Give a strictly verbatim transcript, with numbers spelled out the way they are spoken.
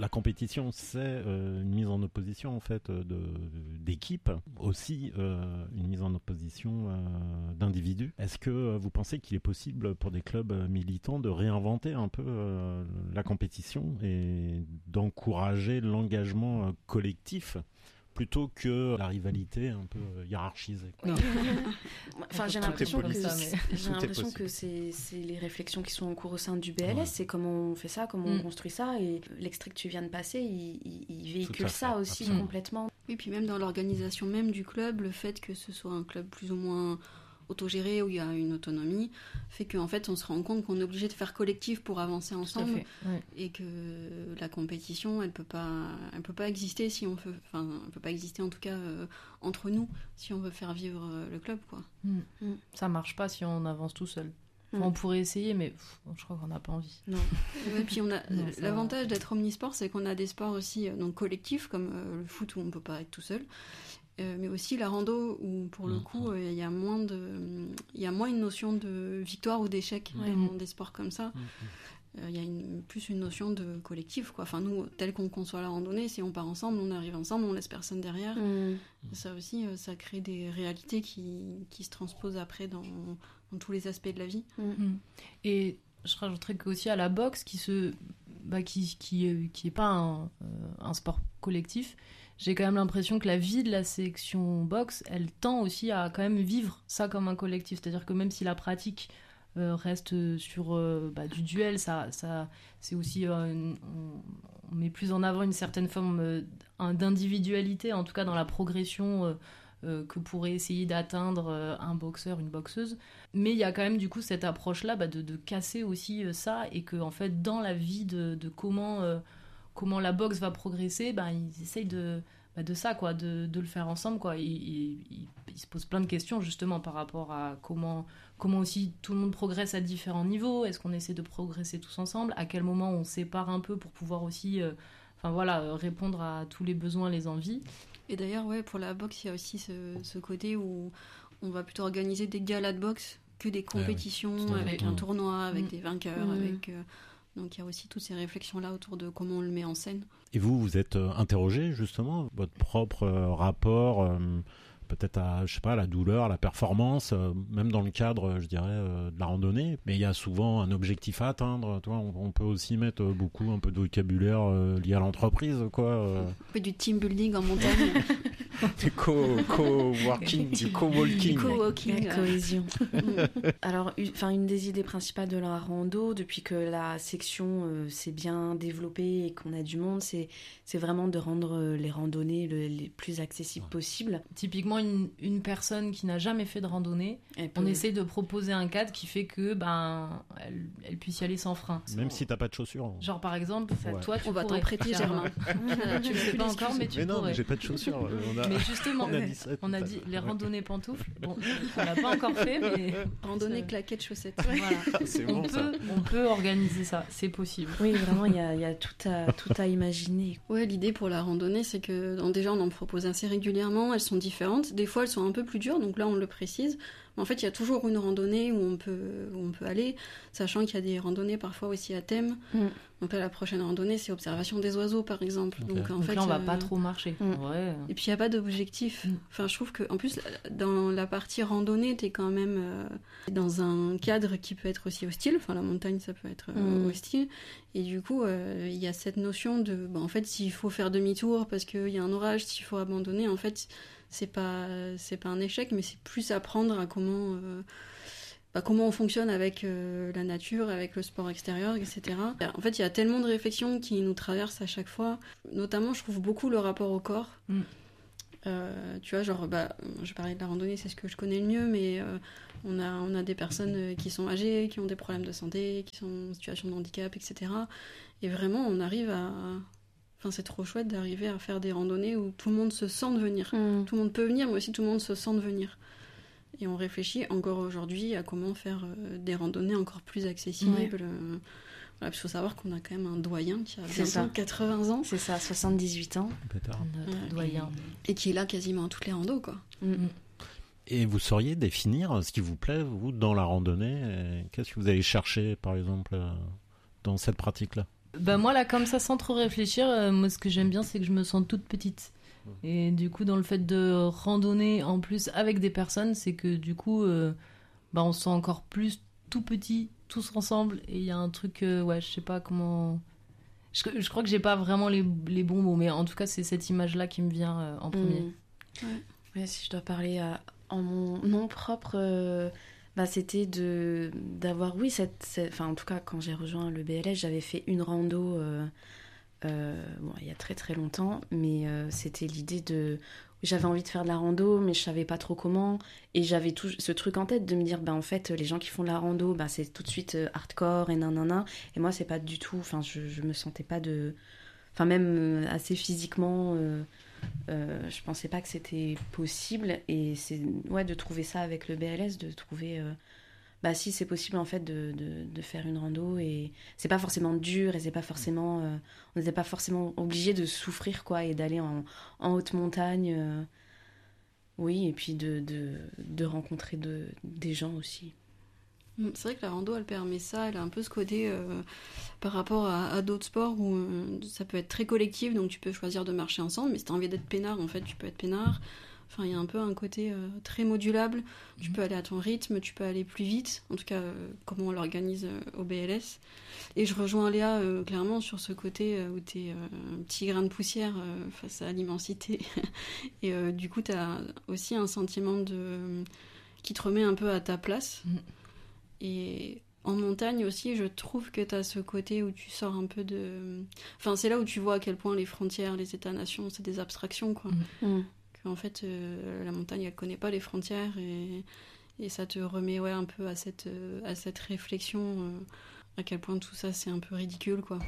la compétition, c'est euh, une mise en opposition en fait de, d'équipe, aussi euh, une mise en opposition euh, d'individus. Est-ce que euh, vous pensez qu'il est possible pour des clubs militants de réinventer un peu euh, la compétition et d'encourager l'engagement euh, collectif plutôt que la rivalité un peu hiérarchisée? Non. Enfin, j'ai l'impression que, ça, mais... j'ai l'impression que c'est, c'est les réflexions qui sont en cours au sein du B L S, ouais. C'est comment on fait ça, comment mm. on construit ça, et l'extrait que tu viens de passer, il, il, il véhicule ça aussi absolument. Complètement. Oui, puis même dans l'organisation même du club, le fait que ce soit un club plus ou moins autogéré, où il y a une autonomie, fait qu'en fait on se rend compte qu'on est obligé de faire collectif pour avancer ensemble, ouais. Et que la compétition elle peut pas elle peut pas exister si on veut, enfin elle peut pas exister en tout cas euh, entre nous si on veut faire vivre euh, le club quoi. Mmh. Mmh. Ça marche pas si on avance tout seul. Enfin, mmh. On pourrait essayer mais pff, je crois qu'on n'a pas envie. Non. Ouais, puis on a non, l'avantage va. D'être omnisport, c'est qu'on a des sports aussi euh, donc collectifs comme euh, le foot où on peut pas être tout seul. Euh, mais aussi la rando où pour le coup il euh, y a moins de il y a moins une notion de victoire ou d'échec ouais. Dans des sports comme ça. Il euh, y a une, plus une notion de collectif quoi. Enfin nous tel qu'on conçoit la randonnée, si on part ensemble, on arrive ensemble, on laisse personne derrière. Mmh. Ça aussi euh, ça crée des réalités qui qui se transposent après dans dans tous les aspects de la vie. Mmh. Et je rajouterais qu'aussi à la boxe qui se bah, qui qui qui est pas un, euh, un sport collectif, j'ai quand même l'impression que la vie de la section boxe, elle tend aussi à quand même vivre ça comme un collectif. C'est-à-dire que même si la pratique euh, reste sur euh, bah, du duel, ça, ça, c'est aussi euh, une, on, on met plus en avant une certaine forme euh, d'individualité, en tout cas dans la progression euh, euh, que pourrait essayer d'atteindre euh, un boxeur, une boxeuse. Mais il y a quand même du coup cette approche-là bah, de, de casser aussi euh, ça, et que en fait dans la vie de, de comment euh, comment la boxe va progresser, ben, ils essayent de, ben, de ça, quoi, de, de le faire ensemble. Quoi. Ils, ils, ils se posent plein de questions justement par rapport à comment, comment aussi tout le monde progresse à différents niveaux. Est-ce qu'on essaie de progresser tous ensemble? À quel moment on sépare un peu pour pouvoir aussi euh, enfin, voilà, répondre à tous les besoins, les envies? Et d'ailleurs, ouais, pour la boxe, il y a aussi ce, ce côté où on va plutôt organiser des galas de boxe que des compétitions ah oui, avec un tournoi, avec mmh. des vainqueurs, mmh. avec... Euh, Donc il y a aussi toutes ces réflexions-là autour de comment on le met en scène. Et vous, vous êtes euh, interrogé justement, votre propre euh, rapport euh, peut-être à, je sais pas, la douleur, à la performance, euh, même dans le cadre, je dirais, euh, de la randonnée. Mais il y a souvent un objectif à atteindre. Tu vois, on, on peut aussi mettre euh, beaucoup, un peu de vocabulaire euh, lié à l'entreprise, quoi. Euh. On fait du team building en montagne. Du co- co-working, du co-walking. Du co-walking, la cohésion. Alors, enfin, une des idées principales de la rando, depuis que la section euh, s'est bien développée et qu'on a du monde, c'est, c'est vraiment de rendre les randonnées le, les plus accessibles ouais. possibles. Typiquement, une, une personne qui n'a jamais fait de randonnée, peut... on essaie de proposer un cadre qui fait que ben, elle, elle puisse y aller sans frein. Même si t'as pas de chaussures. Genre, par exemple, ouais. toi, tu on pourrais. va t'en prêter, Germain. Tu le sais pas encore, mais tu mais non, pourrais. Mais j'ai pas de chaussures. On a... Mais justement, on a dit, ça, on a dit les randonnées pantoufles. Bon, on l'a pas encore fait, mais randonnée claquettes chaussettes. Voilà. C'est on bon, peut, ça. on peut organiser ça, c'est possible. Oui, vraiment, il y a, il y a tout à, tout à imaginer. Ouais, l'idée pour la randonnée, c'est que donc, déjà on en propose assez régulièrement. Elles sont différentes. Des fois, elles sont un peu plus dures, donc là on le précise. Mais en fait, il y a toujours une randonnée où on peut, où on peut aller, sachant qu'il y a des randonnées parfois aussi à thème. Mm. Donc là, la prochaine randonnée, c'est observation des oiseaux, par exemple. Okay. Donc en donc fait, là, on va euh... pas trop marcher. Mm. Ouais. Et puis il y a pas d'objectif. Mm. Enfin, je trouve que en plus dans la partie randonnée, t'es quand même euh, dans un cadre qui peut être aussi hostile. Enfin, la montagne, ça peut être euh, mm. hostile. Et du coup, il euh, y a cette notion de, bah, en fait, s'il faut faire demi-tour parce qu'il y a un orage, s'il faut abandonner, en fait, c'est pas, c'est pas un échec, mais c'est plus apprendre à comment, euh, bah, comment on fonctionne avec euh, la nature, avec le sport extérieur, et cetera. En fait, il y a tellement de réflexions qui nous traversent à chaque fois. Notamment, je trouve beaucoup le rapport au corps. Mm. Euh, tu vois, genre, bah, je parlais de la randonnée, c'est ce que je connais le mieux, mais euh, on a, on a des personnes qui sont âgées, qui ont des problèmes de santé, qui sont en situation de handicap, et cetera. Et vraiment, on arrive à... Enfin, c'est trop chouette d'arriver à faire des randonnées où tout le monde se sent venir. Mmh. Tout le monde peut venir, mais aussi tout le monde se sent venir. Et on réfléchit encore aujourd'hui à comment faire euh, des randonnées encore plus accessibles. Ouais. Euh, voilà, il faut savoir qu'on a quand même un doyen qui a bientôt quatre-vingts ans. C'est ça, soixante-dix-huit ans. Notre ouais. doyen. Et qui est là quasiment à toutes les randos, quoi. Mmh. Et vous sauriez définir ce qui vous plaît, vous, dans la randonnée? Qu'est-ce que vous allez chercher, par exemple, dans cette pratique-là? Bah moi là comme ça sans trop réfléchir, euh, moi ce que j'aime bien c'est que je me sens toute petite. Et du coup dans le fait de randonner en plus avec des personnes, c'est que du coup euh, bah on se sent encore plus tout petit tous ensemble et il y a un truc euh, ouais je sais pas comment je, je crois que j'ai pas vraiment les, les bons mots mais en tout cas c'est cette image là qui me vient euh, en premier. Mmh. Ouais. Ouais, si je dois parler à, en mon nom propre euh, bah, c'était de d'avoir oui cette, cette enfin en tout cas quand j'ai rejoint le B L S j'avais fait une rando euh, euh, bon il y a très très longtemps mais euh, c'était l'idée de j'avais envie de faire de la rando mais je savais pas trop comment et j'avais tout ce truc en tête de me dire bah en fait les gens qui font de la rando bah c'est tout de suite euh, hardcore et nanana et moi c'est pas du tout enfin je je me sentais pas de enfin même euh, assez physiquement euh, Euh, je pensais pas que c'était possible et c'est ouais de trouver ça avec le B L S de trouver euh, bah si c'est possible en fait de, de, de faire une rando et c'est pas forcément dur et c'est pas forcément euh, on n'était pas forcément obligé de souffrir quoi et d'aller en, en haute montagne euh, oui et puis de, de, de rencontrer de, des gens aussi. C'est vrai que la rando, elle permet ça, elle a un peu ce côté euh, par rapport à, à d'autres sports où euh, ça peut être très collectif, donc tu peux choisir de marcher ensemble, mais si t'as envie d'être peinard, en fait, tu peux être peinard. Enfin, il y a un peu un côté euh, très modulable, tu mmh. peux aller à ton rythme, tu peux aller plus vite, en tout cas, euh, comment on l'organise euh, au B L S. Et je rejoins Léa euh, clairement sur ce côté euh, où t'es euh, un petit grain de poussière euh, face à l'immensité. Et euh, du coup, t'as aussi un sentiment de... qui te remet un peu à ta place. Mmh. Et en montagne aussi, je trouve que tu as ce côté où tu sors un peu de... Enfin, c'est là où tu vois à quel point les frontières, les États-nations, c'est des abstractions, quoi. Mmh. Qu'en fait, euh, la montagne, elle connaît pas les frontières et, et ça te remet ouais, un peu à cette, euh, à cette réflexion, euh, à quel point tout ça, c'est un peu ridicule, quoi.